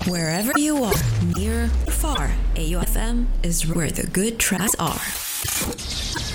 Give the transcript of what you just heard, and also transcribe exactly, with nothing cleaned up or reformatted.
Wherever you are, near or far, A U F M is where the good tracks are.